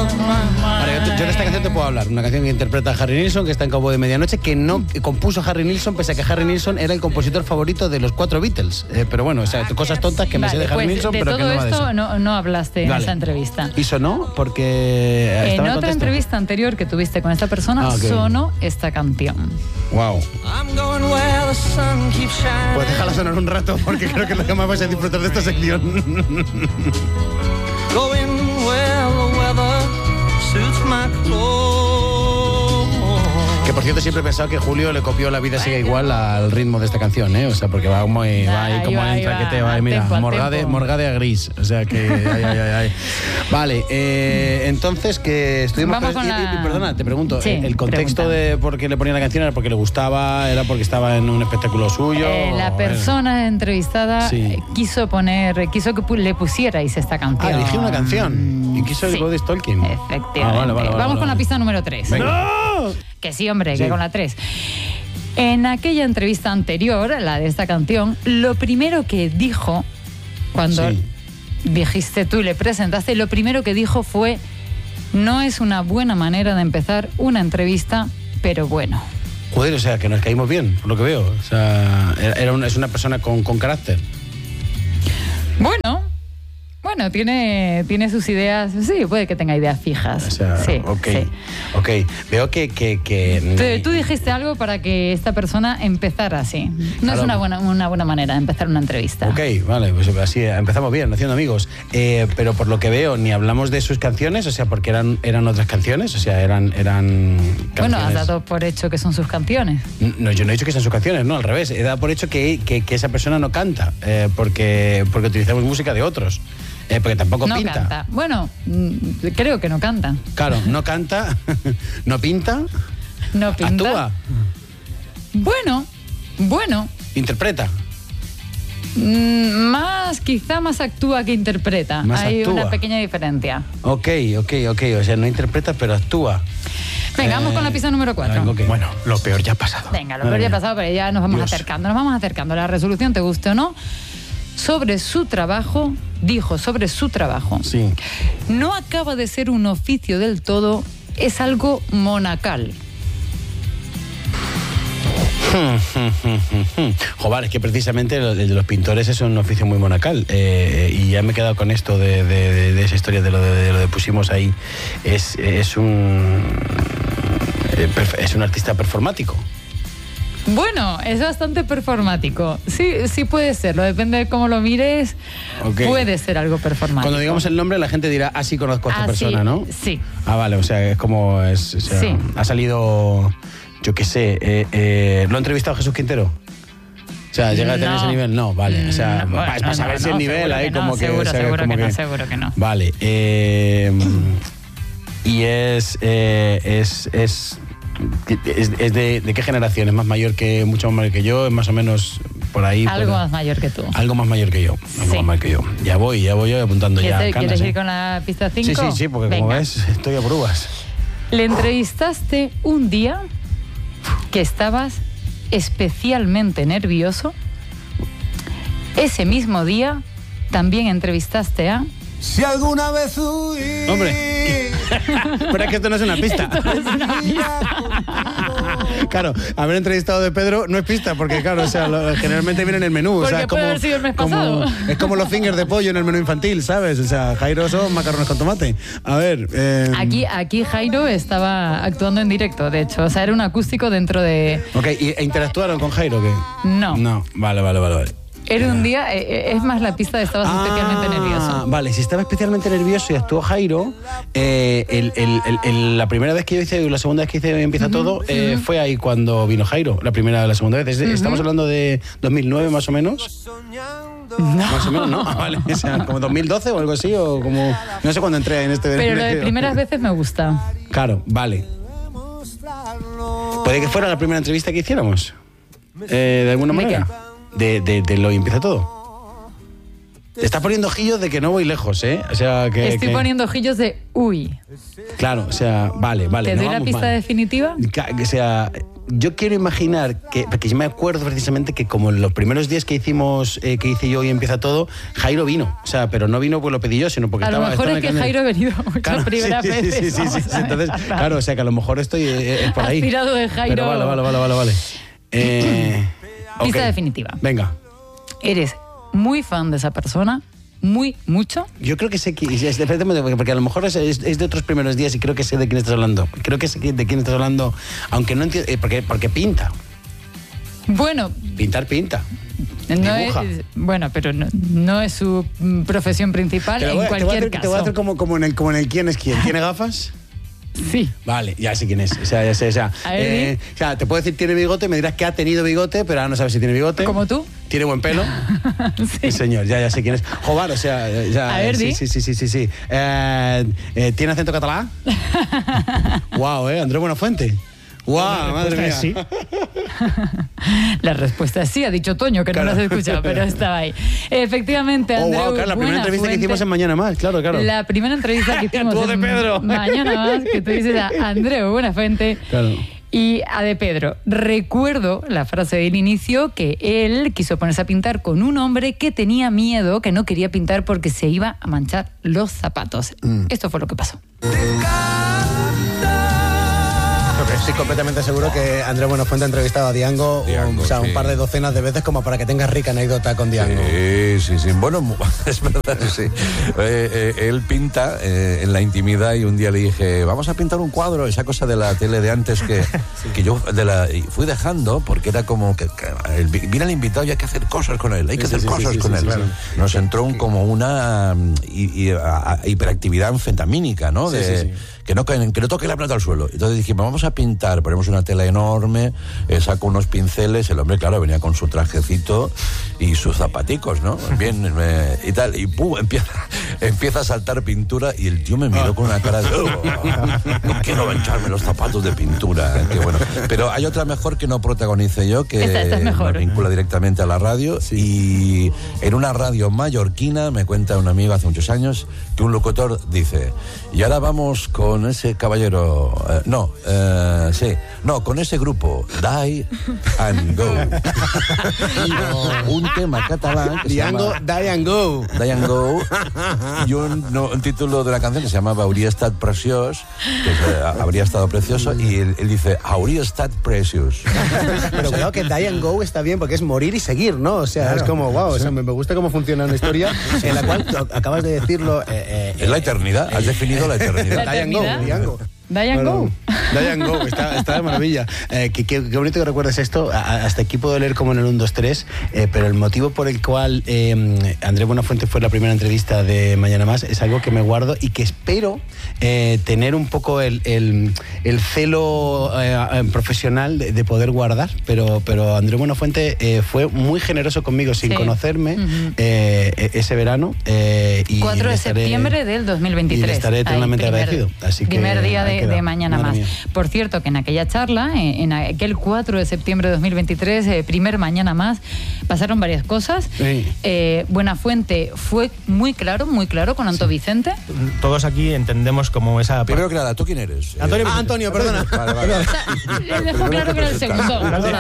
Vale, yo de esta canción te puedo hablar. Una canción que interpreta Harry Nilsson, que está en Cabo de Medianoche, que no compuso Harry Nilsson, pese a que Harry Nilsson era el compositor favorito de los 4 Beatles. Pero bueno, o sea, cosas tontas que me sé de Harry Nilsson, pero que no va de eso. No hablaste en esa entrevista. ¿Y sonó? Porque... en otra entrevista anterior que tuviste con esta persona, sonó esta canción. Wow. Pues déjala sonar un rato, porque creo que es lo que más vais a disfrutar de esta sección. Que por cierto siempre he pensado que Julio le copió La vida sigue igual al ritmo de esta canción, ¿eh? O sea, porque va ahí como en traqueteo, mira, morgade a gris, o sea que ay. Vale, entonces que estuvimos... Perdona, te pregunto, el contexto de por qué le ponía la canción era porque le gustaba, era porque estaba en un espectáculo suyo. La persona entrevistada quiso que le pusierais esta canción. Eligió una canción y quiso el Body Stalking. Efectivamente. Vamos con la pista número 3. ¡No! Que sí, hombre, que con la 3. En aquella entrevista anterior, la de esta canción, lo primero que dijo, cuando dijiste tú y le presentaste, lo primero que dijo fue: no es una buena manera de empezar una entrevista, pero bueno. Joder, o sea, que nos caímos bien, por lo que veo. O sea, es una persona con carácter. Bueno, tiene sus ideas, sí, puede que tenga ideas fijas. O sea, sí. Veo que Tú dijiste algo para que esta persona empezara así. No es una buena manera de empezar una entrevista. Ok, vale, pues así empezamos bien, haciendo amigos. Pero por lo que veo, ni hablamos de sus canciones, o sea, porque eran otras canciones, o sea, eran canciones... Bueno, has dado por hecho que son sus canciones. No, yo no he dicho que sean sus canciones, no, al revés. He dado por hecho que esa persona no canta, porque utilizamos música de otros. Porque tampoco no pinta. Canta. Bueno, creo que no canta. Claro, no canta, no pinta. No pinta. Actúa. Bueno. Interpreta. Quizá más actúa que interpreta. Hay una pequeña diferencia. Ok. O sea, no interpreta, pero actúa. Venga, vamos con la pista número 4. Bueno, lo peor ya ha pasado. Venga, lo peor ya ha pasado, pero ya nos vamos acercando. La resolución, te guste o no. Dijo sobre su trabajo. Sí. No acaba de ser un oficio del todo, es algo monacal. Joder, es que precisamente el de los pintores es un oficio muy monacal. Y ya me he quedado con esto de esa historia de lo de pusimos ahí. Es un artista performático. Bueno, es bastante performático. Sí puede serlo, depende de cómo lo mires. Puede ser algo performático. Cuando digamos el nombre, la gente dirá, sí conozco a esta persona, ¿no? Sí. Vale, o sea, es como... ha salido, yo qué sé, ¿lo ha entrevistado Jesús Quintero? O sea, ¿llega a tener ese nivel? No, vale. O sea, es para saber si el nivel ahí como que... Seguro que no. Vale. Y es de qué generación, es mucho más mayor que yo, es más o menos por ahí. Algo más mayor que tú. Algo más mayor que yo. Ya voy apuntando ya. ¿Quieres ir con la pista 5? Sí, porque como ves, estoy a pruebas. Le entrevistaste un día que estabas especialmente nervioso. Ese mismo día también entrevistaste a... Si alguna vez huí... Hombre, pero es que esto no es una pista. Claro, haber entrevistado de Pedro no es pista, porque claro, o sea, generalmente viene en el menú. Porque o sea, puede haber sido el mes pasado. Es como los fingers de pollo en el menú infantil, ¿sabes? O sea, Jairo son macarrones con tomate. A ver... Aquí Jairo estaba actuando en directo, de hecho. O sea, era un acústico dentro de... Ok, ¿e interactuaron con Jairo o qué? No. No, vale. Era un día, es más la pista de estabas especialmente nervioso. Vale, si estaba especialmente nervioso y actuó Jairo, la primera vez que yo hice, la segunda vez que hice Empieza Todo, fue ahí cuando vino Jairo, la segunda vez. Estamos hablando de 2009 más o menos. No. Más o menos, ¿no? Vale, o sea, como 2012 o algo así, o como... No sé cuándo entré en este... Pero lo de primeras veces me gusta. Claro, vale. ¿Puede que fuera la primera entrevista que hiciéramos? ¿De alguna manera? De lo Empieza Todo. Te estás poniendo ojillos de que no voy lejos, ¿eh? O sea, Estoy poniendo ojillos de uy. Claro, o sea, vale. ¿Te doy la pista definitiva? O sea, yo quiero imaginar que, porque yo me acuerdo precisamente que como en los primeros días que hice yo y empieza todo, Jairo vino, o sea, pero no vino pues lo pedí yo, sino porque a estaba... lo mejor es que Jairo ha venido muchas primeras veces. Sí. Entonces, claro, o sea, que a lo mejor estoy es por ahí. Has tirado de Jairo. Pero vale. Pista definitiva. Venga. Eres muy fan de esa persona, mucho. Yo creo que sé que... Porque a lo mejor es de otros primeros días y creo que sé de quién estás hablando. Creo que sé de quién estás hablando, aunque no entiendo... Porque pinta. Bueno... Pinta. Bueno, pero no es su profesión principal en cualquier caso. Te voy a hacer como en el quién es quién. ¿Tiene gafas? Sí. Vale, ya sé quién es. O sea, ya sé. O sea, te puedo decir tiene bigote, me dirás que ha tenido bigote, pero ahora no sabes si tiene bigote. ¿Como tú? ¿Tiene buen pelo? Sí, señor, ya sé quién es. Jobar, o sea, ya. A ver, sí. ¿Tiene acento catalán? Wow, Andrés Buenafuente. ¡Guau! Madre mía. Sí. La respuesta es sí, ha dicho Toño, que no lo has escuchado, pero estaba ahí. Efectivamente, Andreu la primera entrevista que hicimos en Mañana Más, claro. La primera entrevista que hicimos en Mañana Más, que tú dices a Andreu Buenafuente. Claro. Y a De Pedro. Recuerdo la frase del inicio que él quiso ponerse a pintar con un hombre que tenía miedo, que no quería pintar porque se iba a manchar los zapatos. Esto fue lo que pasó. Estoy completamente seguro que Andrés Buenafuente ha entrevistado a Diango, un par de docenas de veces como para que tengas rica anécdota con Diango. Sí. Bueno, es verdad, sí. Él pinta en la intimidad y un día le dije, vamos a pintar un cuadro, esa cosa de la tele de antes que yo fui dejando porque era como que viene el invitado y hay que hacer cosas con él, Claro. Nos entró como una hiperactividad anfetamínica, ¿no? Que no toque la plata al suelo. Entonces dijimos, vamos a pintar, ponemos una tela enorme, saco unos pinceles, el hombre, claro, venía con su trajecito y sus zapaticos, ¿no? Bien, y tal, y ¡pum! Empieza a saltar pintura y el tío me miró con una cara de no quiero mancharme los zapatos de pintura, qué bueno. Pero hay otra mejor que no protagonice yo, que esta es mejor. Me vincula directamente a la radio, y en una radio mallorquina me cuenta un amigo hace muchos años que un locutor dice, y ahora vamos con ese caballero, con ese grupo, Die and Go. Un tema catalán que Diango, Die and Go. Die and Go, y un título de la canción que se llamaba Hauria estat preciós, que habría estado precioso, y él dice Hauria estat precious. Pero claro que Die and Go está bien porque es morir y seguir, ¿no? O sea, claro, es como, wow, o sea, me gusta cómo funciona una historia en la cual acabas de decirlo. Es la eternidad, has definido la eternidad. Die and Go, Diango. Diane Go. Está de maravilla. Qué bonito que recuerdes esto. Hasta aquí puedo leer como en el 1, 2, 3, pero el motivo por el cual Andrés Buenafuente fue la primera entrevista de Mañana Más es algo que me guardo y que espero tener un poco el celo profesional de poder guardar, pero Andrés Buenafuente fue muy generoso conmigo sin conocerme ese verano. 4 de septiembre del 2023. Y le estaré eternamente agradecido. Así primer que día de Mañana Más. Mía. Por cierto, que en aquella charla, en aquel 4 de septiembre de 2023, primer Mañana Más, pasaron varias cosas. Sí. Buenafuente fue muy claro con Anto Vicente. Todos aquí entendemos como esa... Primero que nada, ¿tú quién eres? Antonio, perdona. Vale. Les dejó claro que era el segundo.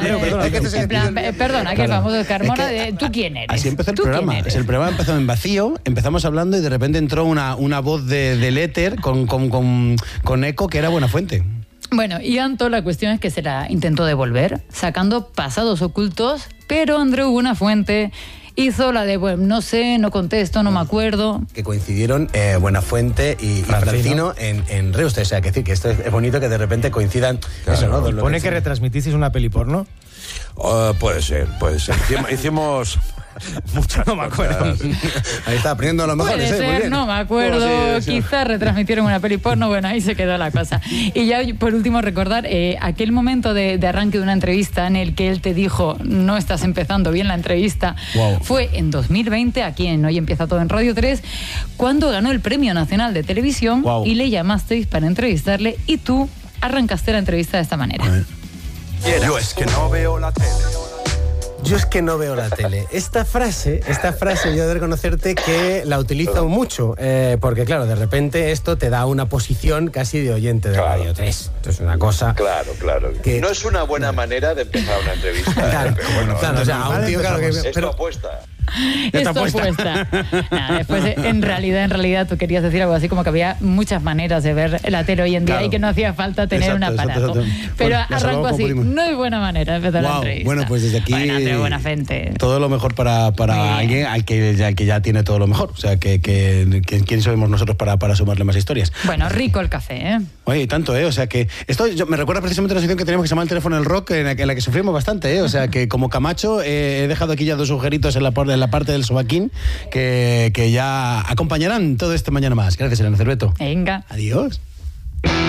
Perdona, que vamos a Carmona, ¿tú quién eres? Así empezó el programa. El programa empezó en vacío, empezamos hablando y de repente entró una voz del éter con eco que era Buenafuente. Bueno, y Anto, la cuestión es que se la intentó devolver, sacando pasados ocultos, pero Andreu Buenafuente hizo la de, bueno, no sé, no contesto, no me acuerdo. Que coincidieron Buenafuente y Francino en Reuste. O sea, que decir que esto es bonito que de repente coincidan. Claro, eso, ¿no? ¿Pone que retransmitisteis una peli porno? Puede ser. Hicimos... muchas. No me acuerdo. Ahí está aprendiendo a lo mejor. Puede ser, muy bien. No me acuerdo. Quizás retransmitieron una peli porno. Bueno, ahí se quedó la cosa. Y ya por último recordar aquel momento de arranque de una entrevista en el que él te dijo no estás empezando bien la entrevista. Wow. Fue en 2020, aquí en Hoy Empieza Todo en Radio 3, cuando ganó el Premio Nacional de Televisión. Wow. Y le llamasteis para entrevistarle y tú arrancaste la entrevista de esta manera. Yo es que no veo la tele. Yo es que no veo la tele. Esta frase yo he de reconocerte que la utilizo mucho, porque claro, de repente esto te da una posición casi de oyente de Radio 3. Esto es una cosa... Claro. Que... No es una buena manera de empezar una entrevista. Claro, o sea, a un tío, claro que... Esto apuesta. Esto apuesta. Nada, después, en realidad, tú querías decir algo así como que había muchas maneras de ver la tele hoy en día y que no hacía falta tener un aparato. Exacto. Pero bueno, arranco así. No hay buena manera de empezar la entrevista. Bueno, pues desde aquí... buena gente. Todo lo mejor para alguien al que ya tiene todo lo mejor. O sea, ¿quién somos nosotros para sumarle más historias? Bueno, rico el café, ¿eh? Oye, y tanto, ¿eh? O sea, que esto me recuerda precisamente a una sección que teníamos que se llama El Teléfono del Rock, en la que sufrimos bastante, ¿eh? O sea, que como Camacho he dejado aquí ya 2 agujeritos en la parte del sobaquín que ya acompañarán todo este mañana más. Gracias, Elena Cerveto. Venga. Adiós.